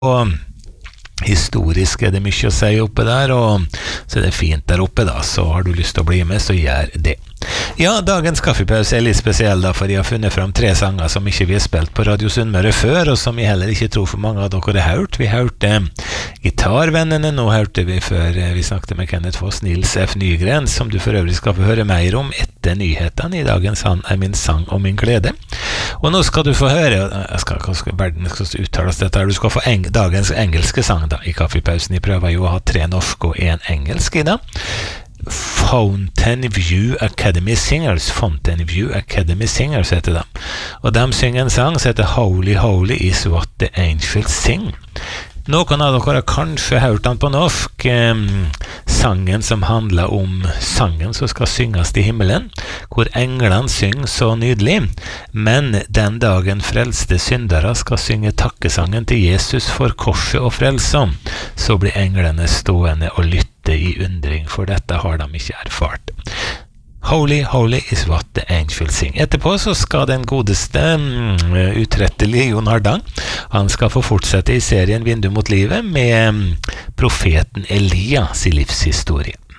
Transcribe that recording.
Og historisk det mye å si oppe der, og så det fint der oppe da, så har du lyst til å bli med, så gjør det. Ja, dagens kaffepause litt spesiell da, for jeg har funnet fram 3 sanger som ikke vi har spilt på Radio Sunnmøre før, og som jeg heller ikke tror for mange av dere har hørt. Vi hørte Gitarvennene, nå hørte vi før vi snakket med Kenneth Foss, Nils F. Nygren, som du for øvrig skal få høre mer om etter nyhetene i dagens Han min sang og min glede. Og nå skal du få høre, verden skal uttales dette her, du skal få dagens engelske sang da, i kaffepausen. Jeg prøver jo å ha 3 norske og 1 engelsk i dag. Fountain View Academy Singers heter de, og de synger en sang som heter Holy, Holy is what the angels sing. Noen av dere har kanskje hørt den på norsk, sangen som handler om sangen som skal synges i himmelen, hvor englene synger så nydelig, men den dagen frelste syndere skal synge takkesangen til Jesus for korset og frelsom, så blir englene stående og lytte i undring, for dette har de ikke erfart. Holy, holy is what the angels sing. Etterpå så skal den godeste utrettelige Jon Hardang, han skal få fortsette i serien Vindu mot livet med profeten Elias i livshistorie.